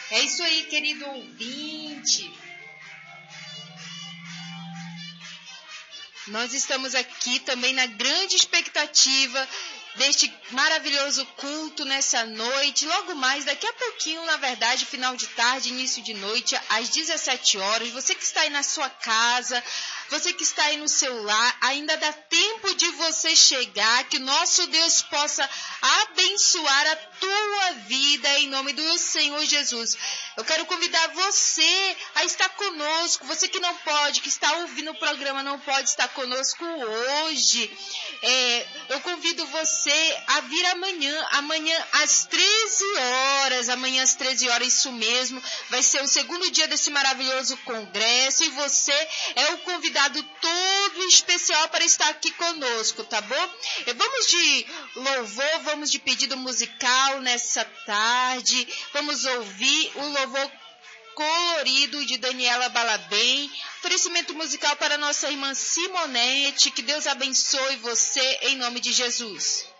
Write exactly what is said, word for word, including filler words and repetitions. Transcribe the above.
É isso aí, querido ouvinte. Nós estamos aqui também na grande expectativa deste maravilhoso culto nessa noite. Logo mais, daqui a pouquinho, na verdade, final de tarde, início de noite, às dezessete horas. Você que está aí na sua casa, você que está aí no seu lar, ainda dá tempo de você chegar, que nosso Deus possa abençoar a tua vida em nome do Senhor Jesus. Eu quero convidar você a estar conosco, você que não pode, que está ouvindo o programa, não pode estar conosco hoje. É, eu convido você a vir amanhã, amanhã às treze horas, amanhã às treze horas, isso mesmo, vai ser o segundo dia desse maravilhoso congresso e você é o convidado todo especial para estar aqui conosco, tá bom? E vamos de louvor, vamos de pedido musical nessa tarde, vamos ouvir o louvor colorido de Daniela Balabem, oferecimento musical para nossa irmã Simonete, que Deus abençoe você em nome de Jesus.